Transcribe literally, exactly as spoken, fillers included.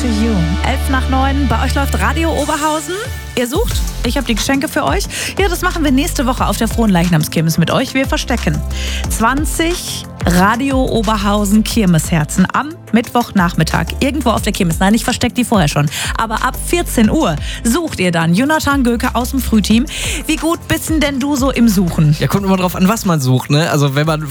to you. Elf nach neun, bei euch läuft Radio Oberhausen. Ihr sucht, ich habe die Geschenke für euch. Ja, das machen wir nächste Woche auf der Fronleichnamskirmes mit euch. Wir verstecken zwanzig Radio Oberhausen Kirmesherzen am Mittwochnachmittag. Irgendwo auf der Kirmes. Nein, ich verstecke die vorher schon. Aber ab vierzehn Uhr sucht ihr dann Jonathan Göke aus dem Frühteam. Wie gut bist denn du so im Suchen? Ja, kommt immer drauf an, was man sucht, ne? Also wenn man